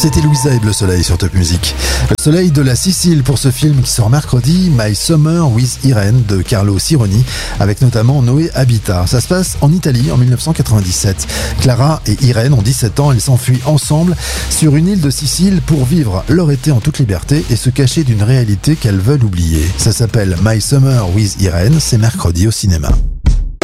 c'était Louisa et Bleu Soleil sur Top Music. Le soleil de la Sicile pour ce film qui sort mercredi, My Summer with Irene de Carlo Sironi, avec notamment Noé Habitat. Ça se passe en Italie en 1997. Clara et Irene ont 17 ans, elles s'enfuient ensemble sur une île de Sicile pour vivre leur été en toute liberté et se cacher d'une réalité qu'elles veulent oublier. Ça s'appelle My Summer with Irene, c'est mercredi au cinéma.